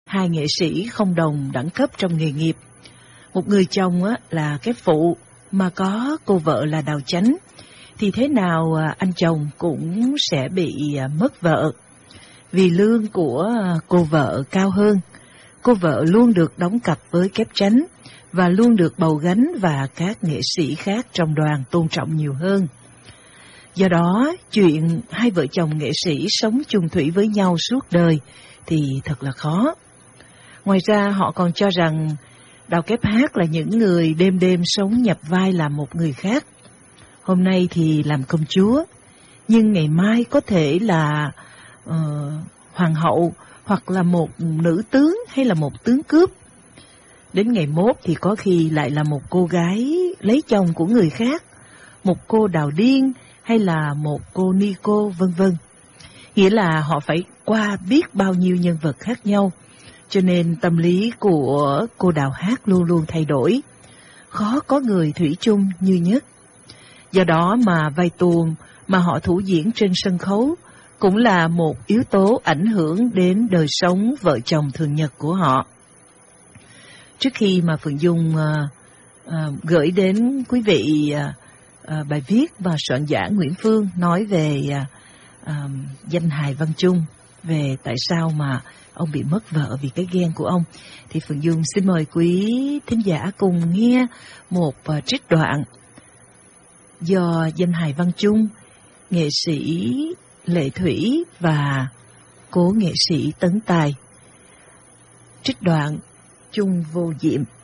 hai nghệ sĩ không đồng đẳng cấp trong nghề nghiệp. Một người chồng là cái phụ mà có cô vợ là đào chánh, thì thế nào anh chồng cũng sẽ bị mất vợ. Vì lương của cô vợ cao hơn, cô vợ luôn được đóng cặp với kép chánh và luôn được bầu gánh và các nghệ sĩ khác trong đoàn tôn trọng nhiều hơn. Do đó, chuyện hai vợ chồng nghệ sĩ sống chung thủy với nhau suốt đời thì thật là khó. Ngoài ra, họ còn cho rằng đào kép hát là những người đêm đêm sống nhập vai làm một người khác. Hôm nay thì làm công chúa, nhưng ngày mai có thể là hoàng hậu, hoặc là một nữ tướng hay là một tướng cướp. Đến ngày mốt thì có khi lại là một cô gái lấy chồng của người khác, một cô đào điên hay là một cô ni cô, vân vân. Nghĩa là họ phải qua biết bao nhiêu nhân vật khác nhau, cho nên tâm lý của cô đào hát luôn luôn thay đổi. Khó có người thủy chung như nhất. Do đó mà vai tuồng mà họ thủ diễn trên sân khấu cũng là một yếu tố ảnh hưởng đến đời sống vợ chồng thường nhật của họ. Trước khi mà Phượng Dung gửi đến quý vị bài viết mà soạn giả Nguyễn Phương nói về danh hài Văn Chung, về tại sao mà ông bị mất vợ vì cái ghen của ông, thì Phượng Dung xin mời quý thính giả cùng nghe một trích đoạn do danh hài Văn Chung, nghệ sĩ Lệ Thủy và cố nghệ sĩ Tấn Tài. Trích đoạn Chung vô diệm.